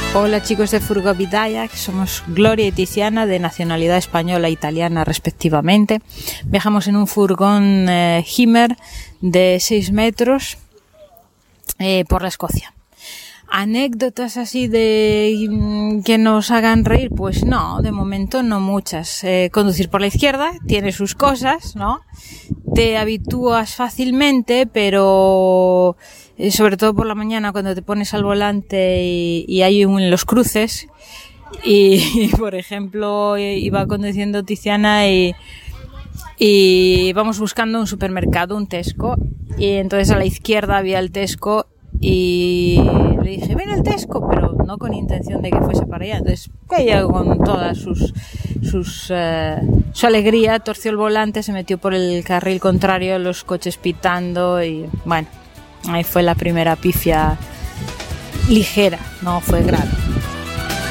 Hola chicos de Furgovidaya, que somos Gloria y Tiziana, de nacionalidad española e italiana respectivamente. Viajamos en un furgón Himmer de 6 metros por la Escocia. ¿Anécdotas así de que nos hagan reír? Pues no, de momento no muchas. Conducir por la izquierda tiene sus cosas, ¿no? Te habitúas fácilmente, pero sobre todo por la mañana cuando te pones al volante y hay los cruces y por ejemplo iba conduciendo Tiziana y íbamos buscando un supermercado, un Tesco, y entonces a la izquierda había el Tesco y le dije, ven al Tesco, pero no con intención de que fuese para allá. Entonces ella con toda su alegría torció el volante, se metió por el carril contrario, los coches pitando y bueno, ahí fue la primera pifia ligera, no fue grave.